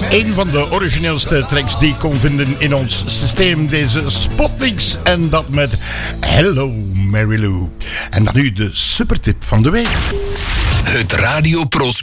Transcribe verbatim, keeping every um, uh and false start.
Een van de origineelste tracks die ik kon vinden in ons systeem, deze Spotniks. En dat met Hello Mary Lou. En dan nu de supertip van de week. Het Radio Pros